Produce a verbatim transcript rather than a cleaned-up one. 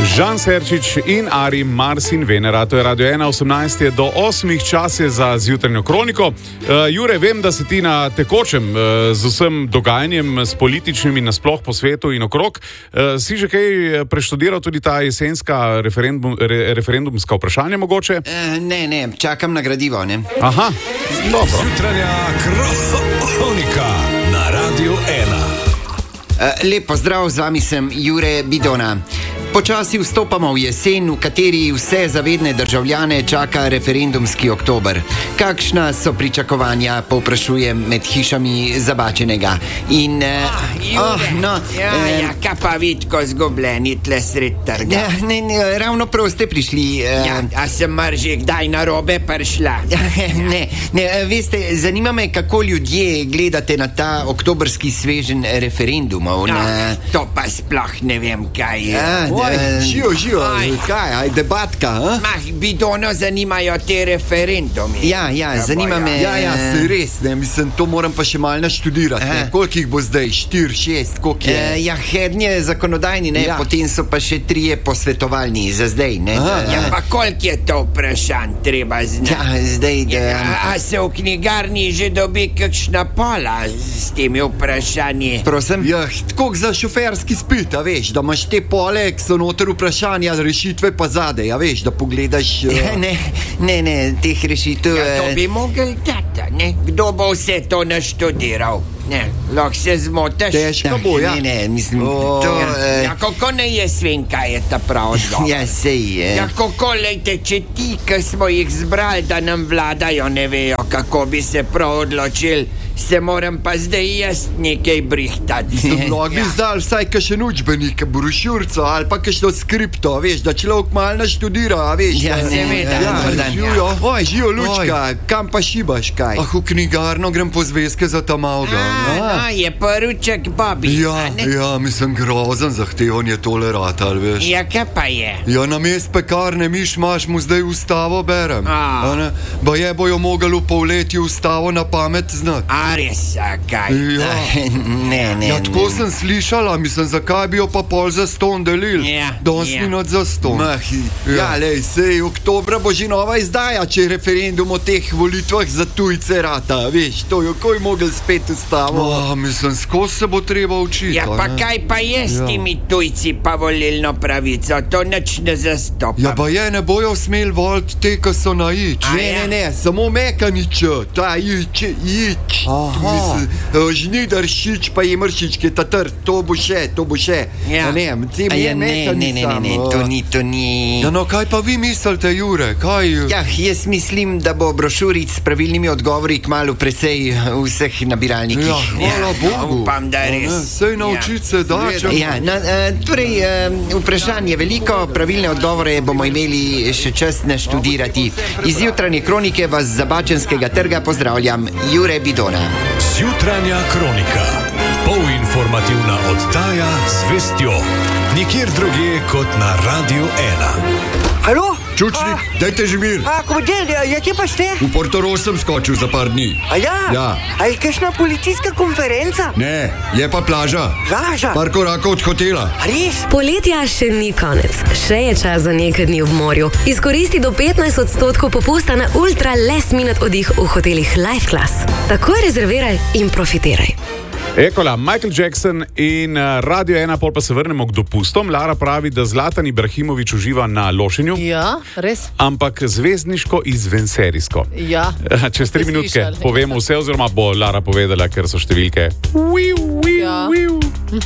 Žan Serčič in Ari, Mars in Venera, to je Radio ena, osemnajst je do osmih, čas je za zjutrajno kroniko. Uh, Jure, vem, da si ti na tekočem uh, z vsem dogajanjem, s političnim in nasploh po svetu in okrog. Uh, si že kaj preštudiral tudi ta jesenska referendum, re, referendumska vprašanja mogoče? Uh, ne, ne, čakam na gradivo, ne. Aha, dobro. Zjutrajna kronika na Radio ena. Uh, lep pozdrav, z vami sem Jure Bidona. Počasi vstopamo v jesen, v kateri vse zavedne državljane čaka referendumski oktober. Kakšna so pričakovanja, povprašujem med hišami Zabačenega. In, uh, ah, oh, no, ja, eh, ja, kaj pa vidko zgubljeni tle sred trga? Ja, ne, ne, ravno prav ste prišli. Uh, Ja, a sem mar že kdaj na robe prišla? ne, ne, veste, zanima me, kako ljudje gledate na ta oktobrski sveženj referendumov. No, Na... to pa sploh ne vem, kaj je. Ja, Oj, živo, živo, Aj. kaj, aj debatka, a? Mah, Bidono zanimajo te referendumi. Ja, ja, zanima me. Ja, ja, se res, ne, mislim, to moram pa še malo naštudirati, ne, Aha. koliko jih bo zdaj, štir, šest, koliko je? Eh, ja, hednje zakonodajni, ne, Ja. potem so pa še trije posvetovalni za zdaj, ne. Aha, Ja, pa koliko je to vprašanj treba znati? Ja, zdaj, da... Ja, a se v knjigarni že dobi kakšna pola s temi vprašanji? Prosim? Ja, tako za šoferski spit, a veš, da imaš te pole, ki so noter vprašanja, rešitve pa zadej, a veš, da pogledaš... Ja, uh, ne, ne, ne, teh rešitev... Ja, to eh, bi mogel dati, ne? Kdo bo vse to naštudiral? Ne, lahko se zmotiš. Težko bo, ja. Ne, ne, mislim, O, to... Ja, eh, ja, kako ne jaz vem, kaj je ta prav odgovor? Ja, sej, eh. Ja, kako, lejte, če ti, ki smo jih zbrali, da nam vladajo, ne vejo, kako bi se prav odločili, se moram pa zdaj jaz nekaj brihtati. Mnogi bi zdal vsaj kakšen učbenik, brošurco ali pa kakšno skripto, a veš, da človek malo naštudira, a veš. Ja, da- seveda, ja, dober dan. živijo. Oj, živijo, Lučka, kam pa šibaš, kaj? Ah, v knjigarno grem po zvezke za Tamauga. A, no, je poruček Bobby. Ja, a ne? ja, mislim, grozen zahtevan je tole ratal, veš. Ja, kaj pa je? Ja, na mest pekarne miš imaš mu zdaj ustavo berem. A. A ne? Ba je bojo mogli v polletju ustavo na pamet znati. A res, a kaj? Ja. Ne, ne, Ja, tako ne. sem slišala, mislim, zakaj bi jo pa pol za ston delil? Ja, Danes ja. minut za ston. Mahi. Ja, lej, sej, oktobra bo že nova izdaja, če je referendum o teh volitvah za tujce rata, veš, to jo koj mogel spet ustavo. Oh, mislim, skozi se bo treba učiti. Ja, a pa ne? kaj pa je s Ja. temi tujci pa volilno pravico? To nič ne zastopa. Ja, pa je, ne bojo smeli voliti te, ki so na ič. A Ne, ja? ne, ne, samo mekanič, ta ič, ič. Aha. Mislim, eh, žnidaršič pa je mršič, ki je ta trd, to bo še, to bo še. Ja. A ne, tem A je ja, ne, ne, ne, ne, ne, to ni, to ni... Ja, no, kaj pa vi mislite, Jure, kaj? Ja, jaz mislim, da bo brošuric s pravilnimi odgovori kmalu precej v vseh nabiralnikih. Ja, hvala Bogu. upam, da A res. ne, Sej naučiti se da, če... Ja, na, eh, torej, eh, vprašanje je veliko, pravilne odgovore bomo imeli še čas naštudirati. Iz jutranje kronike vas z Zabačenskega trga pozdravljam, Jure Bidona. Zjutrajna kronika. Polinformativna oddaja z vestjo. Nikjer drugje kot na Radio ena. Halo? Čučnik, dajte že mir. A, komandir, ja, kje pa ste? V Portorož sem skočil za par dni. A ja? Ja. A je kakšna policijska konferenca? Ne, je pa plaža. Plaža? Par korakov od hotela. A res? Poletja še ni konec, še je čas za nekaj dni v morju. Izkoristi do petnajst odstotkov popusta na ultra last minute oddih v hotelih Life Class. Takoj rezerviraj in profitiraj. Ekola, Michael Jackson in uh, Radio ena, pol pa se vrnemo k dopustom. Lara pravi, da Zlatan Ibrahimović uživa na lošenju, Ja, res? ampak zvezdniško izvenserijsko. Ja. Čez tri Ste minutke slišali? povemo vse, oziroma bo Lara povedala, ker so številke. Ja.